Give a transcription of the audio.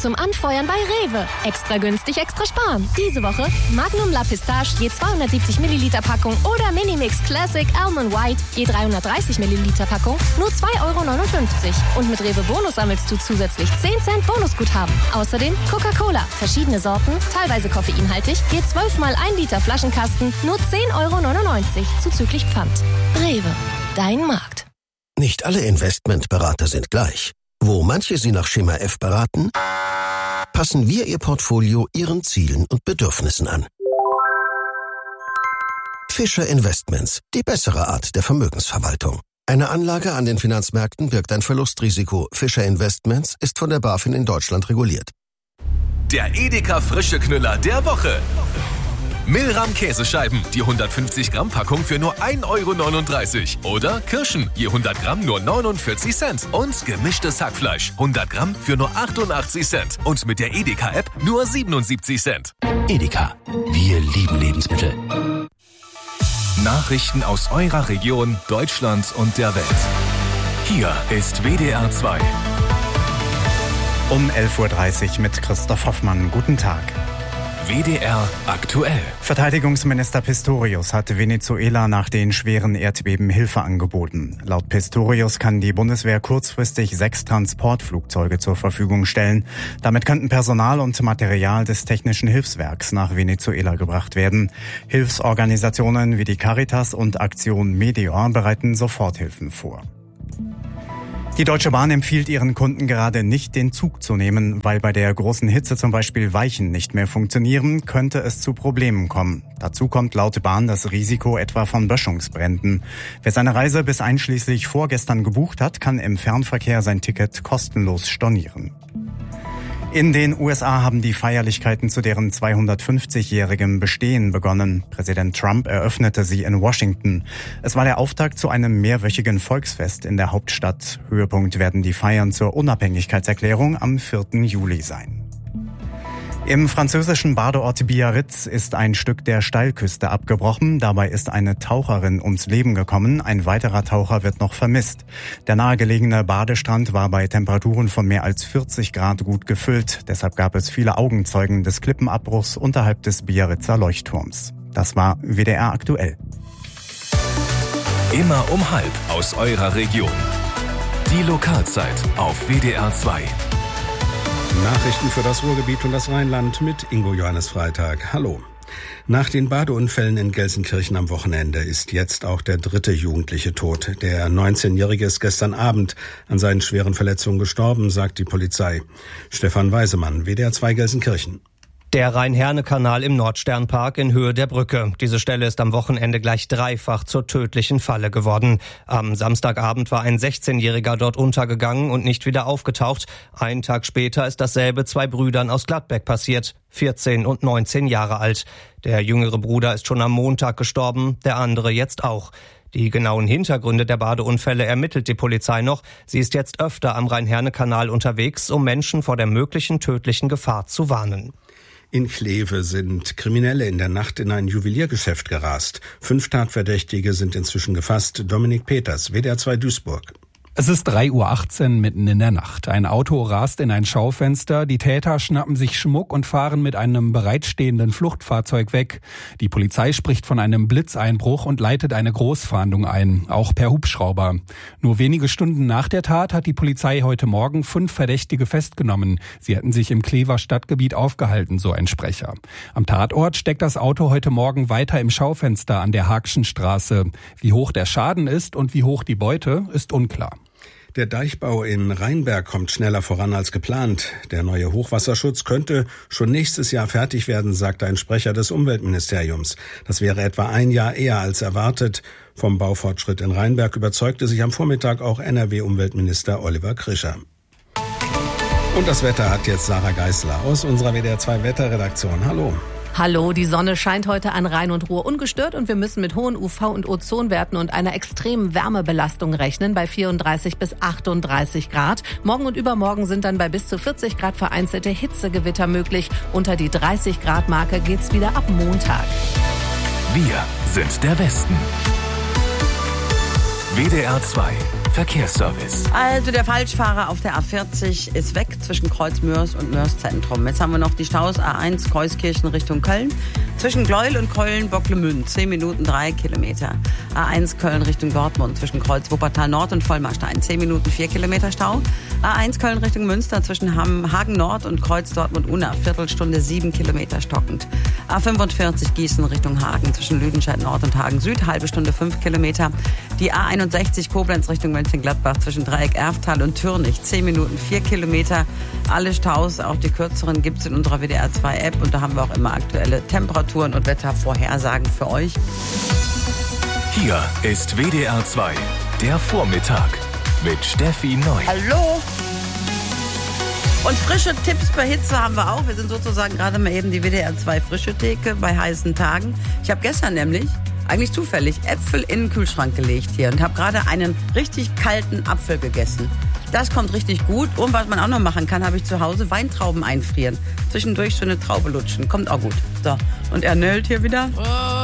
zum Anfeuern bei Rewe. Extra günstig, extra sparen. Diese Woche Magnum La Pistache je 270 Milliliter Packung oder Minimix Classic Almond White je 330 Milliliter Packung nur 2,59 €. Und mit Rewe Bonus sammelst du zusätzlich 10 Cent Bonusguthaben. Außerdem Coca-Cola, verschiedene Sorten, teilweise koffeinhaltig, je 12 mal 1 Liter Flaschenkasten nur 10,99 € zuzüglich Pfand. Rewe, dein Markt. Nicht alle Investmentberater sind gleich. Wo manche Sie nach Schema F beraten, passen wir Ihr Portfolio Ihren Zielen und Bedürfnissen an. Fischer Investments, die bessere Art der Vermögensverwaltung. Eine Anlage an den Finanzmärkten birgt ein Verlustrisiko. Fischer Investments ist von der BaFin in Deutschland reguliert. Der Edeka Frische Knüller der Woche. Milram Käsescheiben, die 150 Gramm Packung für nur 1,39 €. Oder Kirschen, je 100 Gramm nur 49 Cent. Und gemischtes Hackfleisch, 100 Gramm für nur 88 Cent. Und mit der Edeka-App nur 77 Cent. Edeka, wir lieben Lebensmittel. Nachrichten aus eurer Region, Deutschland und der Welt. Hier ist WDR 2. Um 11:30 Uhr mit Christoph Hoffmann. Guten Tag. WDR aktuell. Verteidigungsminister Pistorius hat Venezuela nach den schweren Erdbeben Hilfe angeboten. Laut Pistorius kann die Bundeswehr kurzfristig 6 Transportflugzeuge zur Verfügung stellen. Damit könnten Personal und Material des Technischen Hilfswerks nach Venezuela gebracht werden. Hilfsorganisationen wie die Caritas und Aktion Meteor bereiten Soforthilfen vor. Die Deutsche Bahn empfiehlt ihren Kunden gerade nicht, den Zug zu nehmen, weil bei der großen Hitze zum Beispiel Weichen nicht mehr funktionieren, könnte es zu Problemen kommen. Dazu kommt laut Bahn das Risiko etwa von Böschungsbränden. Wer seine Reise bis einschließlich vorgestern gebucht hat, kann im Fernverkehr sein Ticket kostenlos stornieren. In den USA haben die Feierlichkeiten zu deren 250-jährigem Bestehen begonnen. Präsident Trump eröffnete sie in Washington. Es war der Auftakt zu einem mehrwöchigen Volksfest in der Hauptstadt. Höhepunkt werden die Feiern zur Unabhängigkeitserklärung am 4. Juli sein. Im französischen Badeort Biarritz ist ein Stück der Steilküste abgebrochen. Dabei ist eine Taucherin ums Leben gekommen. Ein weiterer Taucher wird noch vermisst. Der nahegelegene Badestrand war bei Temperaturen von mehr als 40 Grad gut gefüllt. Deshalb gab es viele Augenzeugen des Klippenabbruchs unterhalb des Biarritzer Leuchtturms. Das war WDR aktuell. Immer um 12:30 aus eurer Region. Die Lokalzeit auf WDR 2. Nachrichten für das Ruhrgebiet und das Rheinland mit Ingo Johannes Freitag. Hallo. Nach den Badeunfällen in Gelsenkirchen am Wochenende ist jetzt auch der 3. Jugendliche tot. Der 19-Jährige ist gestern Abend an seinen schweren Verletzungen gestorben, sagt die Polizei. Stefan Weisemann, WDR 2 Gelsenkirchen. Der Rhein-Herne-Kanal im Nordsternpark in Höhe der Brücke. Diese Stelle ist am Wochenende gleich dreifach zur tödlichen Falle geworden. Am Samstagabend war ein 16-Jähriger dort untergegangen und nicht wieder aufgetaucht. Einen Tag später ist dasselbe 2 Brüdern aus Gladbeck passiert, 14 und 19 Jahre alt. Der jüngere Bruder ist schon am Montag gestorben, der andere jetzt auch. Die genauen Hintergründe der Badeunfälle ermittelt die Polizei noch. Sie ist jetzt öfter am Rhein-Herne-Kanal unterwegs, um Menschen vor der möglichen tödlichen Gefahr zu warnen. In Kleve sind Kriminelle in der Nacht in ein Juweliergeschäft gerast. 5 Tatverdächtige sind inzwischen gefasst. Dominik Peters, WDR 2 Duisburg. Es ist 3:18 Uhr mitten in der Nacht. Ein Auto rast in ein Schaufenster. Die Täter schnappen sich Schmuck und fahren mit einem bereitstehenden Fluchtfahrzeug weg. Die Polizei spricht von einem Blitzeinbruch und leitet eine Großfahndung ein, auch per Hubschrauber. Nur wenige Stunden nach der Tat hat die Polizei heute Morgen 5 Verdächtige festgenommen. Sie hätten sich im Klever Stadtgebiet aufgehalten, so ein Sprecher. Am Tatort steckt das Auto heute Morgen weiter im Schaufenster an der Haagschen Straße. Wie hoch der Schaden ist und wie hoch die Beute, ist unklar. Der Deichbau in Rheinberg kommt schneller voran als geplant. Der neue Hochwasserschutz könnte schon nächstes Jahr fertig werden, sagte ein Sprecher des Umweltministeriums. Das wäre etwa ein Jahr eher als erwartet. Vom Baufortschritt in Rheinberg überzeugte sich am Vormittag auch NRW-Umweltminister Oliver Krischer. Und das Wetter hat jetzt Sarah Geisler aus unserer WDR 2 Wetterredaktion. Hallo. Hallo, die Sonne scheint heute an Rhein und Ruhr ungestört und wir müssen mit hohen UV- und Ozonwerten und einer extremen Wärmebelastung rechnen bei 34 bis 38 Grad. Morgen und übermorgen sind dann bei bis zu 40 Grad vereinzelte Hitzegewitter möglich. Unter die 30 Grad Marke geht's wieder ab Montag. Wir sind der Westen. WDR 2 Verkehrsservice. Also der Falschfahrer auf der A40 ist weg zwischen Kreuz Mörs und Mörs Zentrum. Jetzt haben wir noch die Staus A1 Kreuskirchen Richtung Köln. Zwischen Gleuel und Köln-Bocklemünd 10 Minuten 3 Kilometer. A1 Köln Richtung Dortmund zwischen Kreuz Wuppertal Nord und Vollmarstein 10 Minuten 4 Kilometer Stau. A1 Köln Richtung Münster zwischen Hagen Nord und Kreuz Dortmund-Unna Viertelstunde 7 Kilometer stockend. A45 Gießen Richtung Hagen zwischen Lüdenscheid Nord und Hagen Süd halbe Stunde 5 Kilometer. Die A61 Koblenz Richtung Mönchengladbach zwischen Dreieck Erftal und Türnich 10 Minuten 4 Kilometer. Alle Staus, auch die kürzeren, gibt es in unserer WDR 2 App und da haben wir auch immer aktuelle Temperaturen und Wettervorhersagen für euch. Hier ist WDR 2, der Vormittag mit Steffi Neu. Hallo! Und frische Tipps bei Hitze haben wir auch. Wir sind sozusagen gerade mal eben die WDR 2 frische Theke bei heißen Tagen. Ich habe gestern nämlich, eigentlich zufällig, Äpfel in den Kühlschrank gelegt hier und habe gerade einen richtig kalten Apfel gegessen. Das kommt richtig gut. Und was man auch noch machen kann, habe ich zu Hause Weintrauben einfrieren. Zwischendurch so eine Traube lutschen. Kommt auch gut. So, und er nölt hier wieder.